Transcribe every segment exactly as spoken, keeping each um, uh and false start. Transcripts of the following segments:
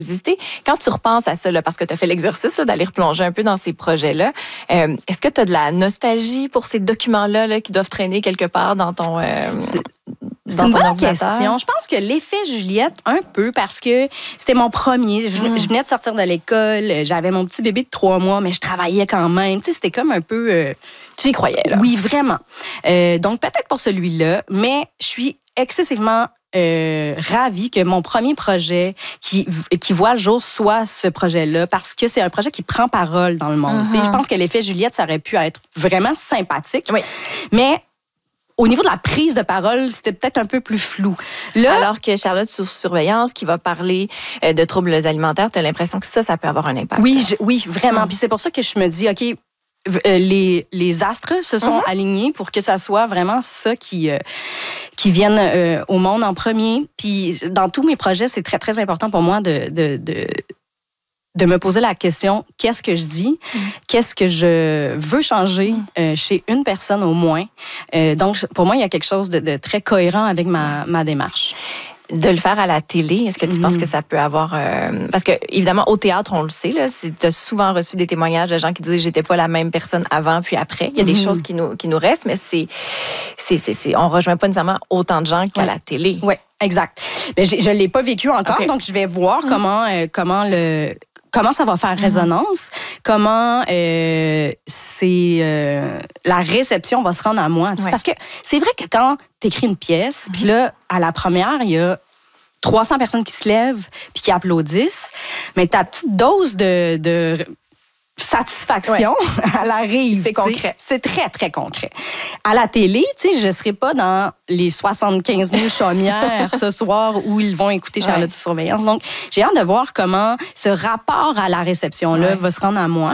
exister. Quand tu repenses à ça, là, parce que tu as fait l'exercice là, d'aller replonger un peu dans ces projets-là, euh, est-ce que tu as de la nostalgie pour ces documents-là là, qui doivent traîner quelque part dans ton euh, C'est une bonne question. Je pense que l'effet Juliette, un peu, parce que c'était mon premier. Je, mm. je venais de sortir de l'école, j'avais mon petit bébé de trois mois, mais je travaillais quand même. Tu sais, c'était comme un peu... Euh, tu y croyais, là? Oui, vraiment. Euh, donc, peut-être pour celui-là, mais je suis excessivement... Euh, ravie que mon premier projet qui, qui voit le jour soit ce projet-là, parce que c'est un projet qui prend parole dans le monde. Mm-hmm. Je pense que l'effet Juliette, ça aurait pu être vraiment sympathique, oui. mais au niveau de la prise de parole, c'était peut-être un peu plus flou. Là, alors que Charlotte sous surveillance, qui va parler de troubles alimentaires, tu as l'impression que ça, ça peut avoir un impact. Oui, je, oui, vraiment. Mm. Puis c'est pour ça que je me dis, OK, Les, les astres se sont mm-hmm. alignés pour que ça soit vraiment ça qui, euh, qui vienne euh, au monde en premier. Puis dans tous mes projets, c'est très, très important pour moi de, de, de, de me poser la question, qu'est-ce que je dis? Mm. Qu'est-ce que je veux changer mm. euh, chez une personne au moins? Euh, donc, pour moi, il y a quelque chose de, de très cohérent avec ma, ma démarche. De le faire à la télé, est-ce que tu mm-hmm. penses que ça peut avoir... Euh, parce que, évidemment, au théâtre, on le sait, tu as souvent reçu des témoignages de gens qui disaient « j'étais pas la même personne avant puis après ». Il y a mm-hmm. des choses qui nous, qui nous restent, mais c'est, c'est, c'est, c'est, on rejoint pas nécessairement autant de gens qu'à ouais. la télé. Oui, exact. Mais je ne l'ai pas vécu encore, okay. donc je vais voir mm-hmm. comment, euh, comment le... Comment ça va faire résonance? Mm-hmm. Comment euh, c'est euh, la réception va se rendre à moi? Ouais. Parce que c'est vrai que quand tu écris une pièce, mm-hmm. puis là, à la première, il y a trois cents personnes qui se lèvent puis qui applaudissent, mais ta petite dose de, de satisfaction, ouais. elle arrive. C'est concret. C'est très, très concret. À la télé, tu sais, je ne serai pas dans les soixante-quinze mille chaumières ce soir où ils vont écouter Charlotte sous surveillance. Donc, j'ai hâte de voir comment ce rapport à la réception-là ouais. va se rendre à moi.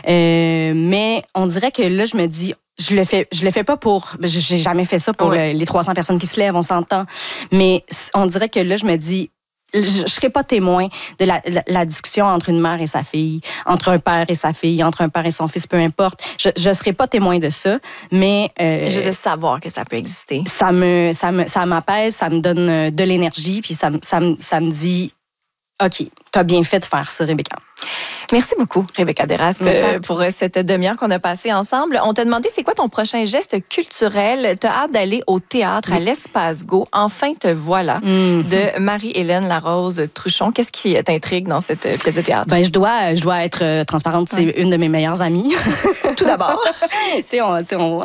Euh, mais on dirait que là, je me dis, je le fais, je le fais pas pour, j'ai jamais fait ça pour ouais. le, les trois cents personnes qui se lèvent, on s'entend. Mais on dirait que là, je me dis, je ne serai pas témoin de la, la, la discussion entre une mère et sa fille, entre un père et sa fille, entre un père et son fils, peu importe. Je ne serai pas témoin de ça, mais... Euh, Juste de savoir que ça peut exister. Ça me, ça me, ça m'apaise, ça me donne de l'énergie, puis ça, ça, ça me dit, OK, tu as bien fait de faire ça, Rebecca. Merci beaucoup, Rebecca Deraspe, pour cette demi-heure qu'on a passée ensemble. On t'a demandé c'est quoi ton prochain geste culturel. Tu as hâte d'aller au théâtre oui. à l'Espace Go. Enfin, te voilà, mm-hmm. de Marie-Hélène Larose Truchon. Qu'est-ce qui t'intrigue dans cette pièce de théâtre? Ben, je dois, je dois être transparente. C'est ouais. une de mes meilleures amies. Tout d'abord. tu sais, on, on voit.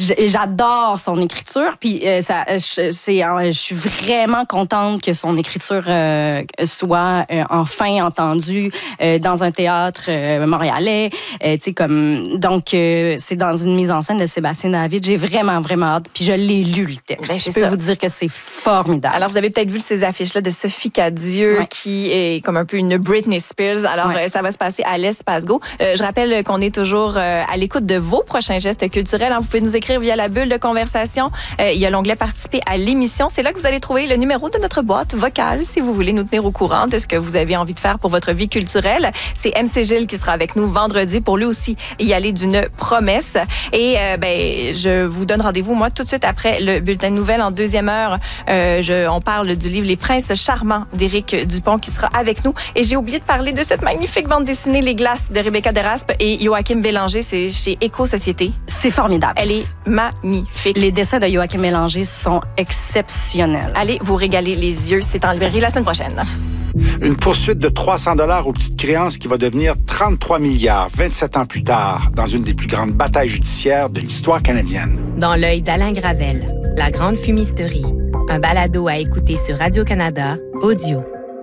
J'adore son écriture. Puis, euh, ça, je, c'est, je suis vraiment contente que son écriture euh, soit euh, enfin entendue euh, dans un théâtre Euh, montréalais, euh, tu sais comme donc euh, c'est dans une mise en scène de Sébastien David. J'ai vraiment vraiment hâte. Puis je l'ai lu le texte. Ben, je peux ça. vous dire que c'est formidable. Alors vous avez peut-être vu ces affiches là de Sophie Cadieux ouais. qui est comme un peu une Britney Spears. Alors ouais. euh, ça va se passer à l'Espace Go. Euh, je rappelle qu'on est toujours euh, à l'écoute de vos prochains gestes culturels. Hein. Vous pouvez nous écrire via la bulle de conversation. Euh, il y a l'onglet participer à l'émission. C'est là que vous allez trouver le numéro de notre boîte vocale si vous voulez nous tenir au courant de ce que vous avez envie de faire pour votre vie culturelle. C'est M C Gilles qui sera avec nous vendredi pour lui aussi y aller d'une promesse. Et euh, ben, je vous donne rendez-vous, moi, tout de suite après le bulletin de nouvelles. En deuxième heure, euh, je, on parle du livre Les Princes charmants d'Éric Dupont qui sera avec nous. Et j'ai oublié de parler de cette magnifique bande dessinée Les Glaces de Rebecca Deraspe et Joachim Bélanger. C'est chez Éco-Société. C'est formidable. Elle est magnifique. Les dessins de Joachim Bélanger sont exceptionnels. Allez vous régaler les yeux. C'est en librairie la semaine prochaine. Une poursuite de trois cents dollars aux petites créances qui va devenir trente-trois milliards vingt-sept ans plus tard dans une des plus grandes batailles judiciaires de l'histoire canadienne. Dans l'œil d'Alain Gravel, La Grande Fumisterie, un balado à écouter sur Radio-Canada, audio.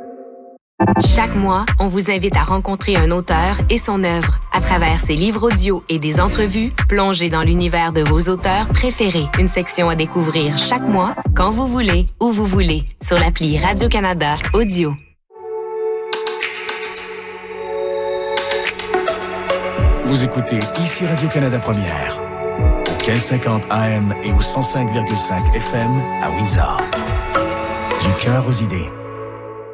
Chaque mois, on vous invite à rencontrer un auteur et son œuvre. À travers ses livres audio et des entrevues, plongez dans l'univers de vos auteurs préférés. Une section à découvrir chaque mois, quand vous voulez, où vous voulez, sur l'appli Radio-Canada Audio. Vous écoutez ici Radio-Canada Première, au quinze cinquante A M et au cent cinq virgule cinq F M à Windsor. Du cœur aux idées.